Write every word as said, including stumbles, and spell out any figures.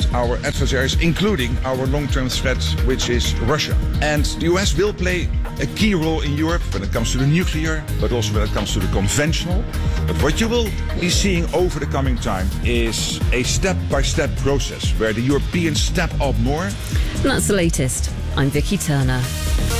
our adversaries, including our long-term threat, which is Russia. And the U S will play a key role in Europe when it comes to the nuclear, but also when it comes to the conventional. But what you will be seeing over the coming time is a step-by-step process where the Europeans step up more. And that's the latest. I'm Vicky Turner.